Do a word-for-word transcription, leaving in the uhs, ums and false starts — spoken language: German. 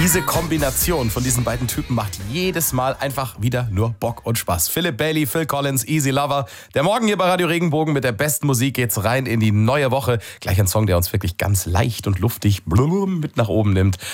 Diese Kombination von diesen beiden Typen macht jedes Mal einfach wieder nur Bock und Spaß. Philip Bailey, Phil Collins, Easy Lover. Der Morgen hier bei Radio Regenbogen mit der besten Musik geht's rein in die neue Woche. Gleich ein Song, der uns wirklich ganz leicht und luftig blum mit nach oben nimmt.